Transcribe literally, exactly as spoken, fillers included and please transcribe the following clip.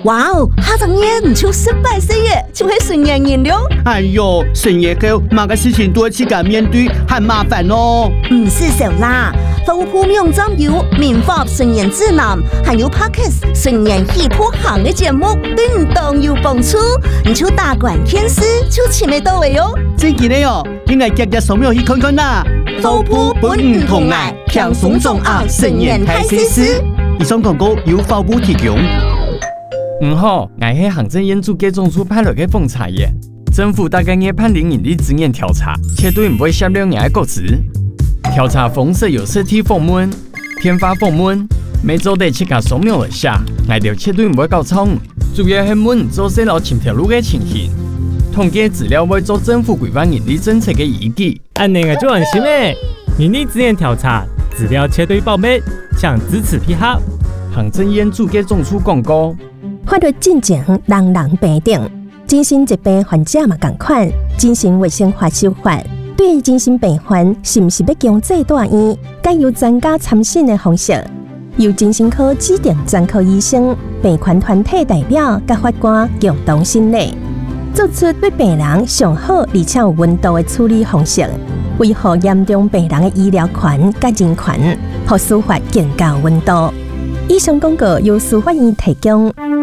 哇哦，哈张年就十八岁耶，就会成年人了。 哎呦，成年后哪个事情都要自己面对，很麻烦哦。 唔是少啦，丰富网站有民法成年指南，还有 Podcast 成年喜谱行的节目，对你都有帮助。你就大管天师就前面到位哦。 真嘅呢哦，应该日日扫描去看看啦。 丰富本唔同爱，轻松重奥成年开始时。 以上广告由法务提供。 唔好，我是行政院主计总处派来的奉查业。政府大概也判零盈利资源调查，绝对唔会泄露人的个资。调查方式有实体访问、电话访问，每周得七家扫描一下，我哋绝对唔会搞错。主要係問做細路前條路嘅情形，統計資料會做政府規範盈利政策嘅依據。 按呢個就安心誒，盈利資源調查資料絕對保密，請支持配合。 行政院主計總處廣告。 法律進前人人平等，精神疾病患者嘛同款，精神衛生法修法對精神病患是唔是要強制住院，該由專家參審的方式。由精神科指定專科醫生、病患團體代表甲法官共同審理，做出對病人上好而且有溫度的處理方式，維護嚴重病人的醫療權甲人權，讓司法更加溫度。以上廣告由司法院提供。